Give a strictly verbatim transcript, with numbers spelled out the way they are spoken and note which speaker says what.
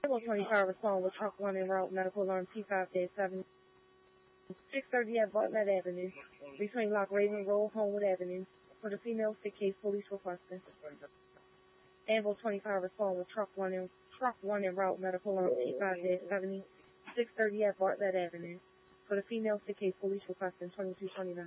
Speaker 1: Ambulance twenty-five respond with truck one en route, medical alarm T five seven. six thirty at Bartlett Avenue, between Lock Raven Road, Homewood Avenue, for the female sick case, police requesting. Ambulance twenty-five respond with truck one en, truck one en route, medical alarm T five seventy. six thirty at Bartlett Avenue, for the female sick case, police requesting twenty-two twenty-nine.